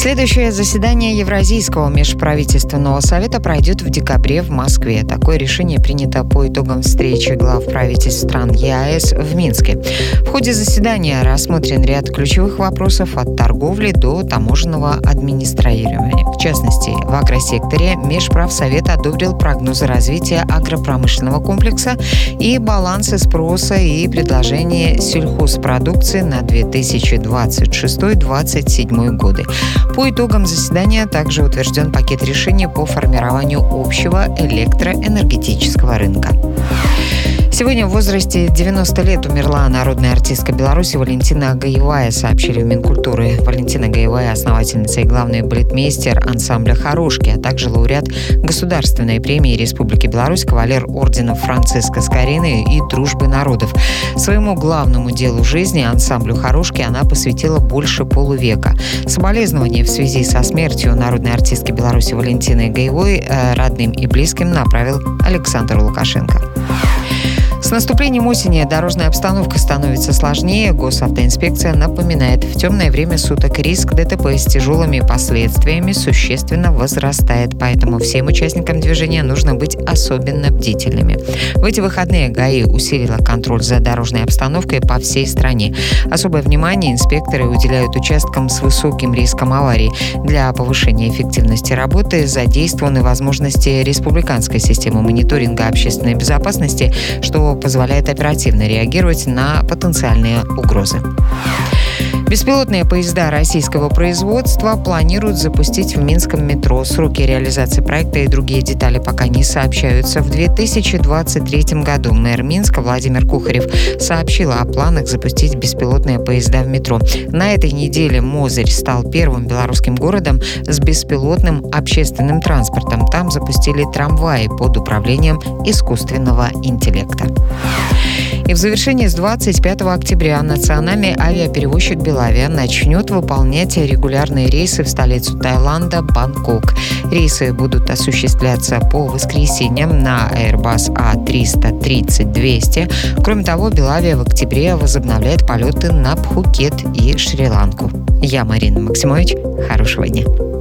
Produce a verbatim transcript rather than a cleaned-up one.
Следующее заседание Евразийского межправительственного совета пройдет в декабре в Москве. Такое решение принято по итогам встречи глав правительств стран ЕАЭС в Минске. В ходе заседания рассмотрен ряд ключевых вопросов от торговли до таможенного администрирования. В частности, в агросекторе Межправсовет одобрил прогнозы развития агропромышленного комплекса и балансы спроса и предложения сельхозпродукции на две тысячи двадцать шестой — две тысячи двадцать седьмой годы. По итогам заседания также утвержден пакет решений по формированию общего электроэнергетического рынка. Сегодня в возрасте девяноста лет умерла народная артистка Беларуси Валентина Гаевая, сообщили в Минкультуры. Валентина Гаевая – основательница и главный балетмейстер ансамбля «Хорошки», а также лауреат Государственной премии Республики Беларусь, кавалер орденов Франциска Скорины и Дружбы народов. Своему главному делу жизни, ансамблю «Хорошки», она посвятила больше полувека. Соболезнования в связи со смертью народной артистки Беларуси Валентины Гаевой родным и близким направил Александр Лукашенко. С наступлением осени дорожная обстановка становится сложнее. Госавтоинспекция напоминает, в темное время суток риск ДТП с тяжелыми последствиями существенно возрастает, поэтому всем участникам движения нужно быть особенно бдительными. В эти выходные ГАИ усилила контроль за дорожной обстановкой по всей стране. Особое внимание инспекторы уделяют участкам с высоким риском аварий. Для повышения эффективности работы задействованы возможности республиканской системы мониторинга общественной безопасности, что позволяет оперативно реагировать на потенциальные угрозы. Беспилотные поезда российского производства планируют запустить в Минском метро. Сроки реализации проекта и другие детали пока не сообщаются. В две тысячи двадцать третьем году мэр Минска Владимир Кухарев сообщил о планах запустить беспилотные поезда в метро. На этой неделе Мозырь стал первым белорусским городом с беспилотным общественным транспортом. Там запустили трамваи под управлением искусственного интеллекта. И в завершении с двадцать пятого октября национальный авиаперевозчик «Белавиа» начнет выполнять регулярные рейсы в столицу Таиланда Бангкок. Рейсы будут осуществляться по воскресеньям на Airbus А триста тридцать двести. Кроме того, «Белавиа» в октябре возобновляет полеты на Пхукет и Шри-Ланку. Я Марина Максимович. Хорошего дня.